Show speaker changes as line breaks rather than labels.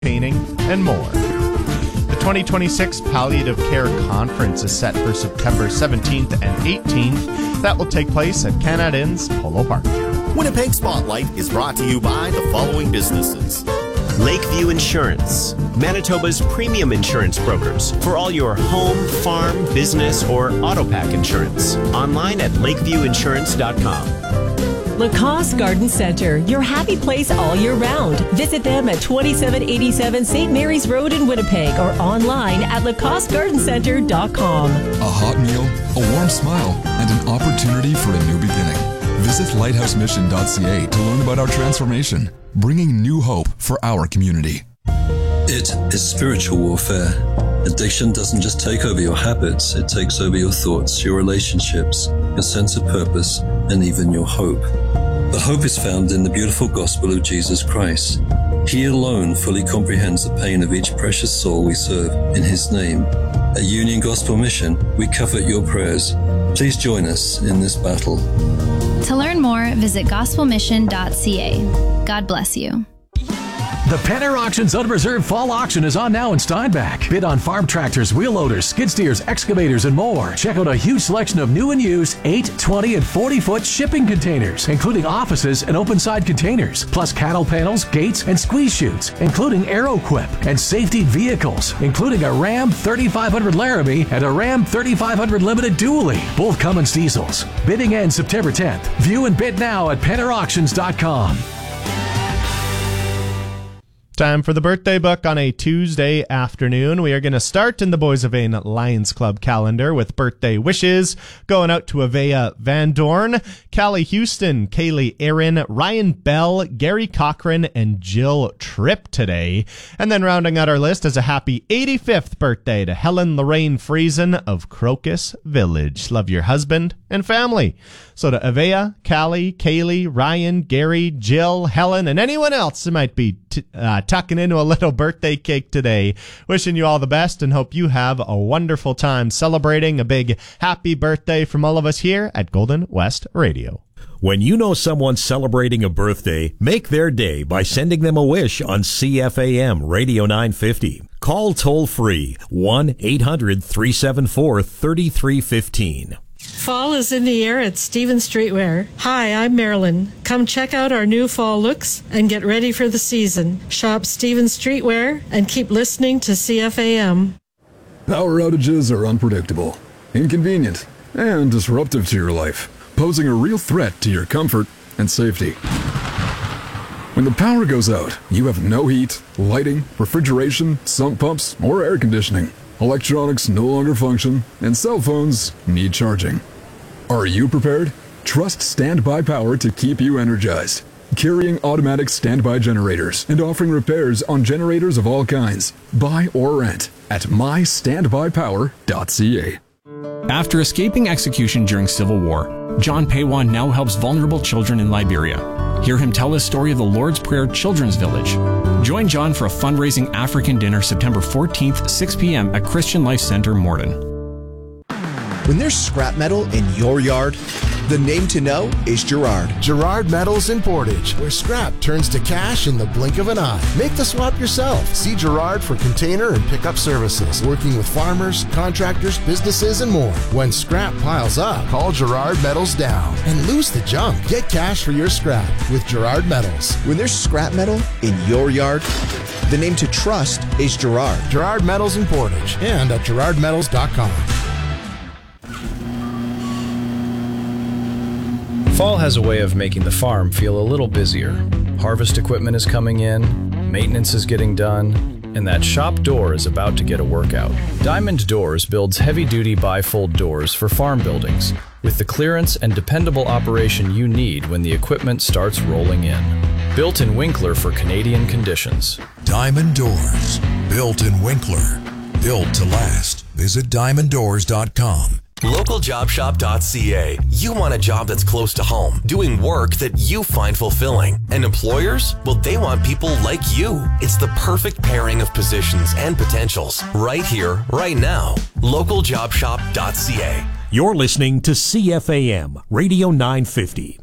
painting, and more. The 2026 Palliative Care Conference is set for September 17th and 18th. That will take place at Canada Inn's Polo Park.
Winnipeg Spotlight is brought to you by the following businesses.
Lakeview Insurance, Manitoba's premium insurance brokers for all your home, farm, business, or auto pack insurance. Online at lakeviewinsurance.com.
Lacoste Garden Center, your happy place all year round. Visit them at 2787 St. Mary's Road in Winnipeg or online at lacostegardencenter.com.
A hot meal, a warm smile, and an opportunity for a new beginning. Visit lighthousemission.ca to learn about our transformation, bringing new hope for our community.
It is spiritual warfare. Addiction doesn't just take over your habits, it takes over your thoughts, your relationships, your sense of purpose, and even your hope. The hope is found in the beautiful gospel of Jesus Christ. He alone fully comprehends the pain of each precious soul we serve in His name. At Union Gospel Mission, we covet your prayers. Please join us in this battle.
To learn more, visit gospelmission.ca. God bless you.
The Penner Auctions Unreserved Fall Auction is on now in Steinbach. Bid on farm tractors, wheel loaders, skid steers, excavators, and more. Check out a huge selection of new and used 8, 20, and 40-foot shipping containers, including offices and open-side containers, plus cattle panels, gates, and squeeze chutes, including AeroQuip, and safety vehicles, including a Ram 3500 Laramie and a Ram 3500 Limited Dually, both Cummins diesels. Bidding ends September 10th. View and bid now at PennerAuctions.com.
Time for the birthday book on a Tuesday afternoon. We are going to start in the Boys of Vain Lions Club calendar with birthday wishes going out to Avea Van Dorn, Callie Houston, Kaylee Aaron, Ryan Bell, Gary Cochran, and Jill Tripp today. And then rounding out our list is a happy 85th birthday to Helen Lorraine Friesen of Crocus Village. Love your husband and family. So to Avea, Callie, Kaylee, Ryan, Gary, Jill, Helen, and anyone else who might be tucking into a little birthday cake today, wishing you all the best and hope you have a wonderful time celebrating. A big happy birthday from all of us here at Golden West Radio.
When you know someone's celebrating a birthday, make their day by sending them a wish on CFAM Radio 950. Call toll-free 1-800-374-3315.
Fall is in the air at Stevens Streetwear. Hi, I'm Marilyn. Come check out our new fall looks and get ready for the season. Shop Stevens Streetwear and keep listening to CFAM.
Power outages are unpredictable, inconvenient, and disruptive to your life, posing a real threat to your comfort and safety. When the power goes out, you have no heat, lighting, refrigeration, sump pumps, or air conditioning. Electronics no longer function, and cell phones need charging. Are you prepared? Trust Standby Power to keep you energized. Carrying automatic standby generators and offering repairs on generators of all kinds. Buy or rent at mystandbypower.ca.
After escaping execution during Civil War, John Paywan now helps vulnerable children in Liberia. Hear him tell his story of the Lord's Prayer Children's Village. Join John for a fundraising African dinner September 14th, 6 p.m. at Christian Life Center, Morden.
When there's scrap metal in your yard, the name to know is Gerard.
Gerard Metals in Portage, where scrap turns to cash in the blink of an eye. Make the swap yourself. See Gerard for container and pickup services, working with farmers, contractors, businesses, and more. When scrap piles up, call Gerard Metals down and lose the junk. Get cash for your scrap with Gerard Metals.
When there's scrap metal in your yard, the name to trust is Gerard.
Gerard Metals in Portage and at gerardmetals.com.
Fall has a way of making the farm feel a little busier. Harvest equipment is coming in, maintenance is getting done, and that shop door is about to get a workout. Diamond Doors builds heavy-duty bifold doors for farm buildings, with the clearance and dependable operation you need when the equipment starts rolling in. Built in Winkler for Canadian conditions.
Diamond Doors, built in Winkler, built to last. Visit diamonddoors.com.
LocalJobShop.ca. You want a job that's close to home, doing work that you find fulfilling. And employers? Well, they want people like you. It's the perfect pairing of positions and potentials. Right here, right now. LocalJobShop.ca.
You're listening to CFAM Radio 950.